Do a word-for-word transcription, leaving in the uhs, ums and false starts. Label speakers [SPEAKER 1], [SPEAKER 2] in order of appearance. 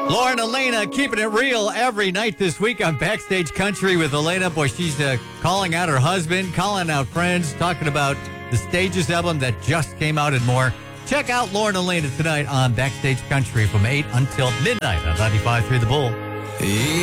[SPEAKER 1] Lauren Elena keeping it real every night this week on Backstage Country with Elena. Boy, she's uh, calling out her husband, calling out friends, talking about the Stages album that just came out and more. Check out Lauren Elena tonight on Backstage Country from eight until midnight on ninety-five point three The Bull.